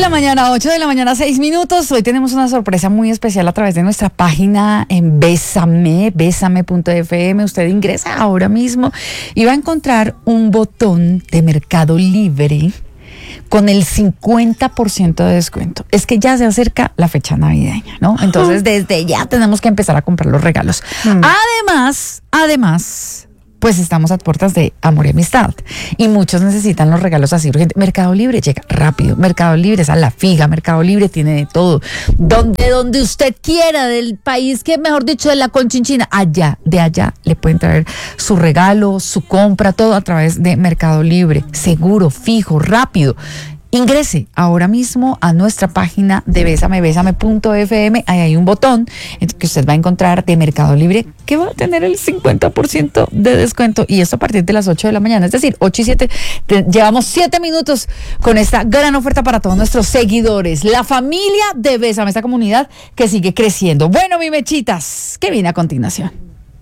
la mañana, 8 de la mañana, 6 minutos. Hoy tenemos una sorpresa muy especial a través de nuestra página en besame.fm. Usted ingresa ahora mismo y va a encontrar un botón de Mercado Libre con el 50% de descuento. Es que ya se acerca la fecha navideña, ¿no? Entonces, desde ya tenemos que empezar a comprar los regalos. Además, pues estamos a puertas de Amor y Amistad y muchos necesitan los regalos así urgente. Mercado Libre llega rápido, Mercado Libre es a la fija, Mercado Libre tiene de todo, donde usted quiera, del país que, mejor dicho, de la Conchinchina, de allá le pueden traer su regalo, su compra, todo a través de Mercado Libre, seguro, fijo, rápido. Ingrese ahora mismo a nuestra página de besame.fm. Ahí hay un botón que usted va a encontrar de Mercado Libre que va a tener el 50% de descuento. Y esto a partir de las 8 de la mañana. Es decir, 8 y 7. Llevamos 7 minutos con esta gran oferta para todos nuestros seguidores. La familia de Bésame, esta comunidad que sigue creciendo. Bueno, mi mechitas, ¿qué viene a continuación?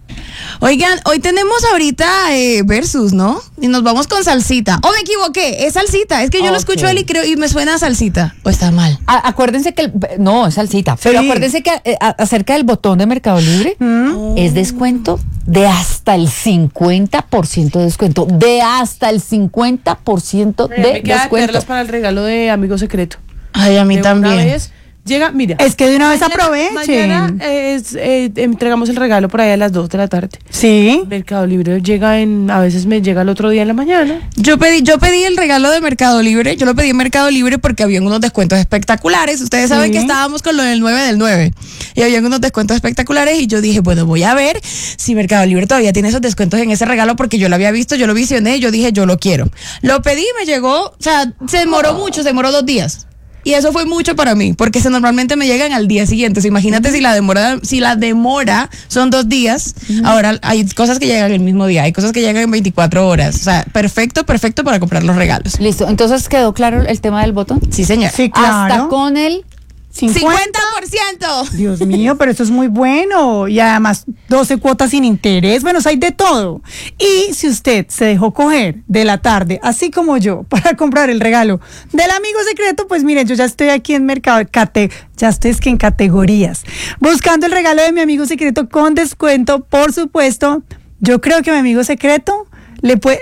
Oigan, hoy tenemos ahorita versus, ¿no? Y nos vamos con salsita. ¡Oh, me equivoqué! Es salsita. Es que yo lo escucho a él y me suena a salsita. ¿O está mal? Acuérdense que no, es salsita. Sí. Pero acuérdense que acerca del botón de Mercado Libre es descuento de hasta el 50% de descuento. De hasta el 50% de descuento. Para el regalo de amigo secreto. Ay, a mí de también. Una vez, llega, mira. Es que de una vez aprovechen. Mañana entregamos el regalo por ahí a las 2 de la tarde. Sí. Mercado Libre llega a veces me llega el otro día en la mañana. Yo pedí el regalo de Mercado Libre. Yo lo pedí en Mercado Libre porque habían unos descuentos espectaculares. Ustedes saben que estábamos con lo del 9 del 9 y habían unos descuentos espectaculares y yo dije, bueno, voy a ver si Mercado Libre todavía tiene esos descuentos en ese regalo porque yo lo había visto, yo lo visioné, yo dije, yo lo quiero. Lo pedí, me llegó, o sea, se demoró mucho, se demoró 2 días. Y eso fue mucho para mí, porque normalmente me llegan al día siguiente. O sea, imagínate si la demora son 2 días. Ahora hay cosas que llegan el mismo día, hay cosas que llegan en 24 horas. O sea, perfecto para comprar los regalos. Listo, entonces quedó claro el tema del botón. Sí, señor. Sí, claro. Hasta con el 50%. Dios mío, pero esto es muy bueno. Y además 12 cuotas sin interés. Bueno, hay de todo. Y si usted se dejó coger de la tarde, así como yo, para comprar el regalo del amigo secreto, pues miren, yo ya estoy aquí en Mercado, ya estoy en categorías, buscando el regalo de mi amigo secreto con descuento, por supuesto. Yo creo que mi amigo secreto les voy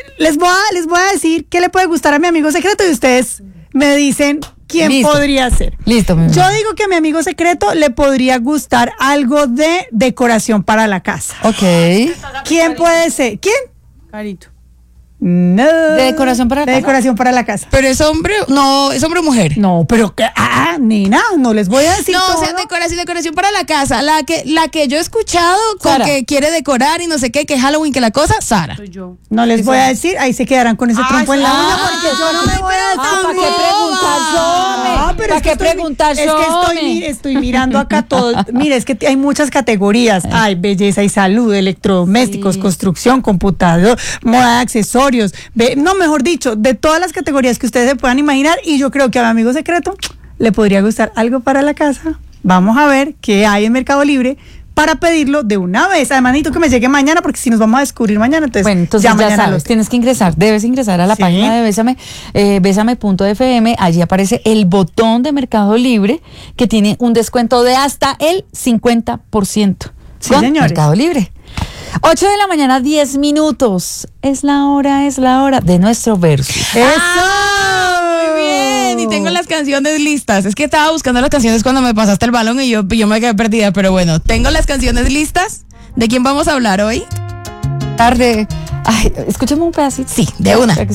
a decir qué le puede gustar a mi amigo secreto y ustedes me dicen quién podría ser. Listo. Yo digo que a mi amigo secreto le podría gustar algo de decoración para la casa. Ok. ¿Quién puede ser? ¿Quién? Carito. No. ¿De decoración para la casa? De decoración para la casa. Pero es hombre, no, es hombre o mujer. No, pero nena, no les voy a decir No, todo. o sea, decoración para la casa. La que yo he escuchado con Sara. que quiere decorar y no sé qué, que es Halloween, que la cosa, Sara. Soy yo. No les voy a decir, ahí se quedarán con ese trompo en la uña porque yo no me voy a decir. ¿para qué preguntas, pero ¿Para es que qué preguntas, Es que estoy mirando acá todo. Mire, es que hay muchas categorías. Hay belleza y salud, electrodomésticos, construcción, computador, moda de accesorios. No, mejor dicho, de todas las categorías que ustedes se puedan imaginar. Y yo creo que a mi amigo secreto le podría gustar algo para la casa. Vamos a ver qué hay en Mercado Libre para pedirlo de una vez. Además, necesito que me llegue mañana porque si nos vamos a descubrir mañana, entonces, bueno, entonces ya sabes, tienes que ingresar, debes ingresar a la página de Bésame, besame.fm. Allí aparece el botón de Mercado Libre que tiene un descuento de hasta el 50%. Sí, con señores. Mercado Libre. 8 de la mañana, 10 minutos. Es la hora de nuestro versus. ¡Eso! Muy bien, y tengo las canciones listas. Es que estaba buscando las canciones cuando me pasaste el balón y yo me quedé perdida, pero bueno, tengo las canciones listas. ¿De quién vamos a hablar hoy? Tarde. Ay, escúchame un pedacito. Sí, de una.